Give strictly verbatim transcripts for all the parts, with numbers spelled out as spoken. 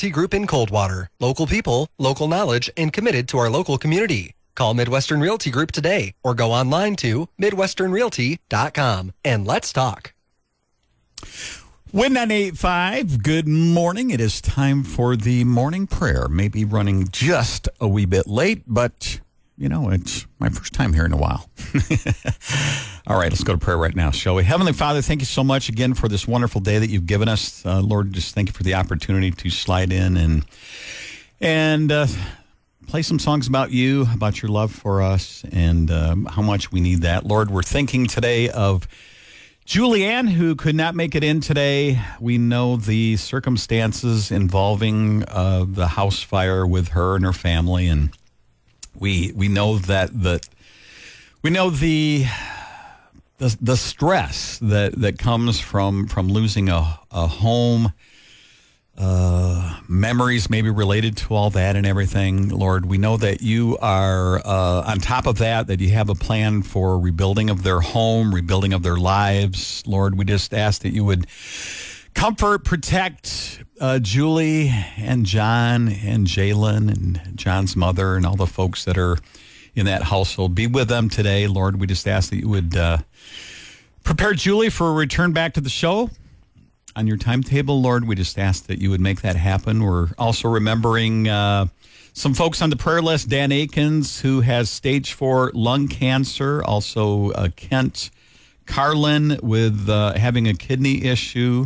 Realty Group in Coldwater. Local people, local knowledge, and committed to our local community. Call Midwestern Realty Group today or go online to midwestern realty dot com and let's talk. Win nine eight five, good morning. It is time for the morning prayer. Maybe running just a wee bit late, but, you know, it's my first time here in a while. All right, let's go to prayer right now, shall we? Heavenly Father, thank you so much again for this wonderful day that you've given us. Uh, Lord, just thank you for the opportunity to slide in and, and uh, play some songs about you, about your love for us, and um, how much we need that. Lord, we're thinking today of Julianne, who could not make it in today. We know the circumstances involving uh, the house fire with her and her family, and we we know that the we know the the, the stress that, that comes from from losing a, a home. Uh, memories maybe related to all that and everything. Lord, we know that you are uh, on top of that, that you have a plan for rebuilding of their home, rebuilding of their lives. Lord, we just ask that you would comfort, protect uh, Julie and John and Jalen and John's mother and all the folks that are in that household. Be with them today, Lord. We just ask that you would uh, prepare Julie for a return back to the show on your timetable, Lord. We just ask that you would make that happen. We're also remembering uh, some folks on the prayer list. Dan Akins, who has stage four lung cancer. Also, uh, Kent Carlin with uh, having a kidney issue.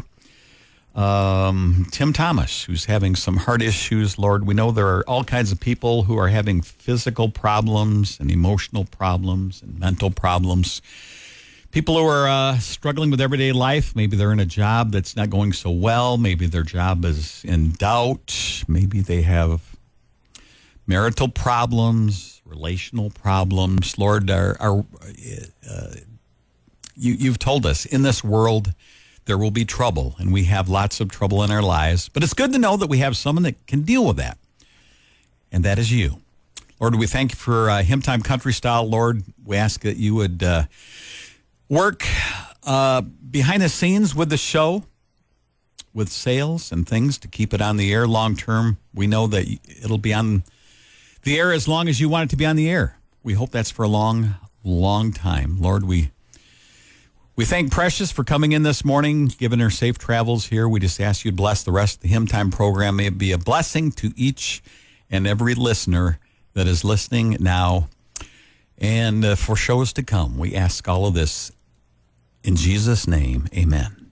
Um, Tim Thomas, who's having some heart issues. Lord, we know there are all kinds of people who are having physical problems and emotional problems and mental problems. People who are uh, struggling with everyday life. Maybe they're in a job that's not going so well. Maybe their job is in doubt. Maybe they have marital problems, relational problems. Lord, our, our, uh, you, you've told us in this world there will be trouble, and we have lots of trouble in our lives. But it's good to know that we have someone that can deal with that, and that is you. Lord, we thank you for uh, Hymn Time Country Style. Lord, we ask that you would Uh, work uh, behind the scenes with the show, with sales and things to keep it on the air long term. We know that it'll be on the air as long as you want it to be on the air. We hope that's for a long, long time. Lord, we we thank Precious for coming in this morning, giving her safe travels here. We just ask you to bless the rest of the Hymn Time program. May it be a blessing to each and every listener that is listening now and uh, for shows to come. We ask all of this in Jesus' name, amen.